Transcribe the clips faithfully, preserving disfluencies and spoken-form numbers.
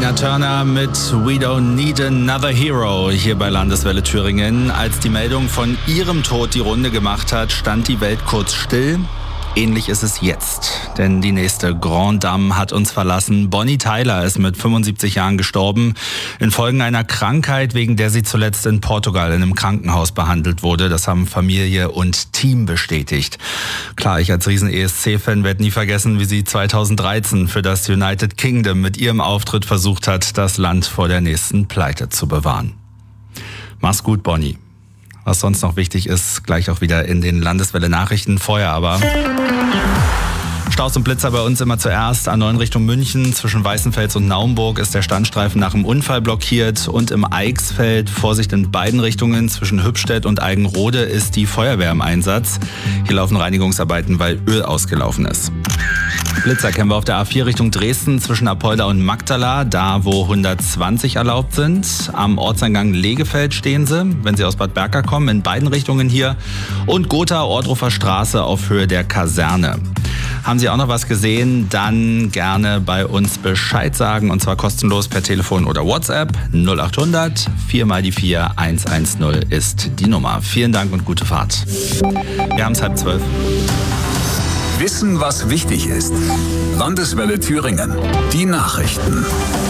Tina Turner mit We Don't Need Another Hero hier bei Landeswelle Thüringen. Als die Meldung von ihrem Tod die Runde gemacht hat, stand die Welt kurz still. Ähnlich ist es jetzt, denn die nächste Grand Dame hat uns verlassen. Bonnie Tyler ist mit fünfundsiebzig Jahren gestorben, infolge einer Krankheit, wegen der sie zuletzt in Portugal in einem Krankenhaus behandelt wurde. Das haben Familie und Team bestätigt. Klar, ich als riesen-E S C-Fan werde nie vergessen, wie sie zweitausenddreizehn für das United Kingdom mit ihrem Auftritt versucht hat, das Land vor der nächsten Pleite zu bewahren. Mach's gut, Bonnie. Was sonst noch wichtig ist, gleich auch wieder in den Landeswelle-Nachrichten. Vorher aber Staus und Blitzer bei uns immer zuerst. A neun Richtung München, zwischen Weißenfels und Naumburg ist der Standstreifen nach dem Unfall blockiert. Und im Eichsfeld, Vorsicht in beiden Richtungen, zwischen Hübstedt und Eigenrode ist die Feuerwehr im Einsatz. Hier laufen Reinigungsarbeiten, weil Öl ausgelaufen ist. Blitzer kennen wir auf der A vier Richtung Dresden, zwischen Apolda und Magdala, da wo hundertzwanzig erlaubt sind. Am Ortseingang Legefeld stehen sie, wenn Sie aus Bad Berka kommen, in beiden Richtungen hier. Und Gotha, Ohrdruffer Straße auf Höhe der Kaserne. Haben Sie auch noch was gesehen, dann gerne bei uns Bescheid sagen, und zwar kostenlos per Telefon oder WhatsApp. null achthundert vier mal die vier eins eins null ist die Nummer. Vielen Dank und gute Fahrt. Wir haben es halb zwölf. Wissen, was wichtig ist. Landeswelle Thüringen. Die Nachrichten.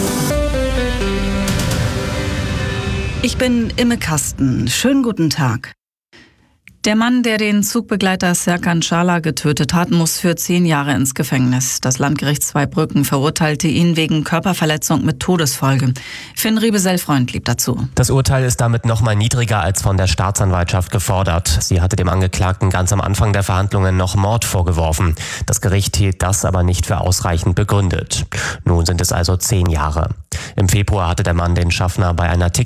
Ich bin Imme Kasten. Schönen guten Tag. Der Mann, der den Zugbegleiter Serkan Çağlar getötet hat, muss für zehn Jahre ins Gefängnis. Das Landgericht Zweibrücken verurteilte ihn wegen Körperverletzung mit Todesfolge. Finn Riebesell-Freund blieb dazu. Das Urteil ist damit noch mal niedriger als von der Staatsanwaltschaft gefordert. Sie hatte dem Angeklagten ganz am Anfang der Verhandlungen noch Mord vorgeworfen. Das Gericht hielt das aber nicht für ausreichend begründet. Nun sind es also zehn Jahre. Im Februar hatte der Mann den Schaffner bei einer